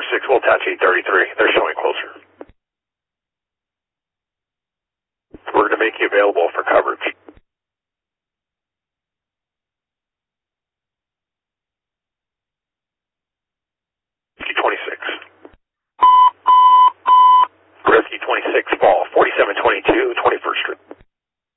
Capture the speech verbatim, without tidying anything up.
six, we'll attach eight thirty-three. They're showing closer. We're going to make you available for coverage. Rescue twenty-six. Rescue twenty-six, fall, forty-seven twenty-two, twenty-first Street.